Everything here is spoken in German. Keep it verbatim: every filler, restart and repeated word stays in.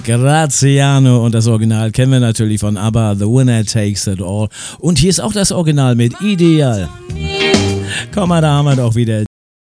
Graziano und das Original kennen wir natürlich von ABBA, The Winner Takes It All. Und hier ist auch das Original mit Ideal. Komm mal, da haben wir doch wieder